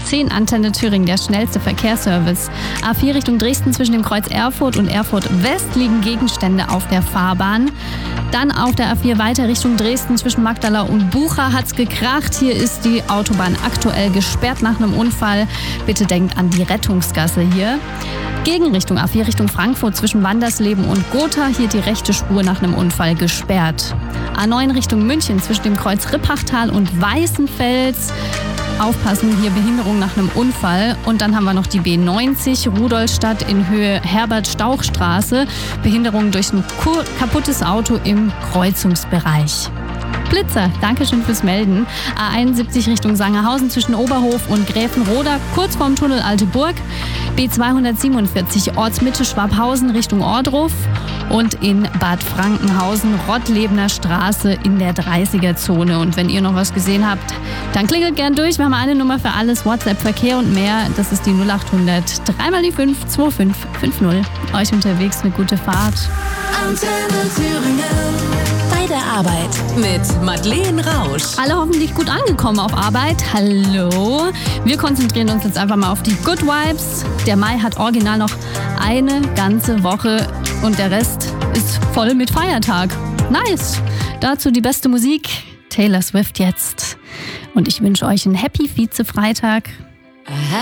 A10 Antenne Thüringen, der schnellste Verkehrsservice. A4 Richtung Dresden zwischen dem Kreuz Erfurt und Erfurt West liegen Gegenstände auf der Fahrbahn. Dann auf der A4 weiter Richtung Dresden zwischen Magdala und Bucha hat's gekracht. Hier ist die Autobahn aktuell gesperrt nach einem Unfall. Bitte denkt an die Rettungsgasse hier. Gegenrichtung A4 Richtung Frankfurt zwischen Wandersleben und Gotha. Hier die rechte Spur nach einem Unfall gesperrt. A9 Richtung München zwischen dem Kreuz Rippachtal und Weißenfels. Aufpassen, hier Behinderung nach einem Unfall. Und dann haben wir noch die B90 Rudolstadt in Höhe Herbert-Stauch-Straße. Behinderung durch ein kaputtes Auto im Kreuzungsbereich. Blitzer, Dankeschön fürs Melden. A71 Richtung Sangerhausen zwischen Oberhof und Gräfenroda, kurz vorm Tunnel Alte Burg. B247 Ortsmitte Schwabhausen Richtung Ohrdruf. Und in Bad Frankenhausen Rottlebener Straße in der 30er-Zone. Und wenn ihr noch was gesehen habt, dann klingelt gern durch. Wir haben eine Nummer für alles, WhatsApp, Verkehr und mehr. Das ist die 0800 3 mal die 5 2550. Euch unterwegs eine gute Fahrt. Antenne Thüringen. Bei der Arbeit mit Madeleine Rausch. Alle hoffentlich gut angekommen auf Arbeit. Hallo. Wir konzentrieren uns jetzt einfach mal auf die Good Vibes. Der Mai hat original noch eine ganze Woche und der Rest ist voll mit Feiertag. Nice. Dazu die beste Musik. Taylor Swift jetzt. Und ich wünsche euch einen Happy Vize-Freitag.